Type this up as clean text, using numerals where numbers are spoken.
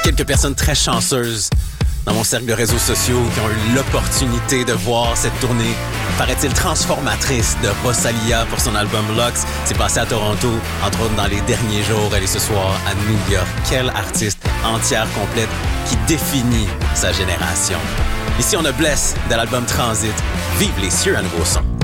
quelques personnes très chanceuses dans mon cercle de réseaux sociaux qui ont eu l'opportunité de voir cette tournée, paraît-il transformatrice, de Rosalia pour son album Lux. C'est passé à Toronto, entre autres dans les derniers jours. Elle est ce soir à New York. Quelle artiste entière, complète, qui définit sa génération. Ici, on a Bless de l'album Transit. Vive les cieux à nouveau son.